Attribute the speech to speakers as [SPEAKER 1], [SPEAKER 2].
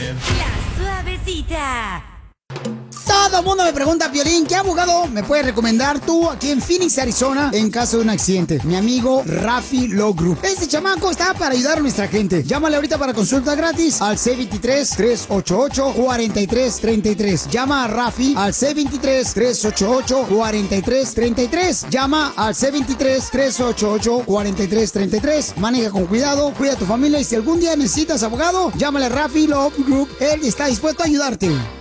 [SPEAKER 1] La Suavecita.
[SPEAKER 2] Todo el mundo me pregunta, Piolín, ¿qué abogado me puedes recomendar tú aquí en Phoenix, Arizona, en caso de un accidente? Mi amigo Rafi Law Group. Este chamaco está para ayudar a nuestra gente. Llámale ahorita para consulta gratis al C23-388-4333. Llama a Rafi al C23-388-4333. Llama al C23-388-4333. Maneja con cuidado, cuida a tu familia y si algún día necesitas abogado, llámale a Rafi Law Group. Él está dispuesto a ayudarte.